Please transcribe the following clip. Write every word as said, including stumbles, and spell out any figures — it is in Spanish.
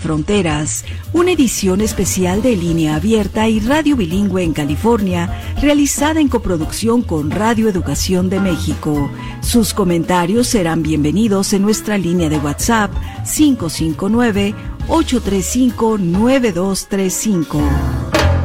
fronteras, una edición especial de Línea Abierta y Radio Bilingüe en California, realizada en coproducción con Radio Educación de México. Sus comentarios serán bienvenidos en nuestra línea de WhatsApp cinco cinco nueve, ocho tres cinco, nueve dos tres cinco.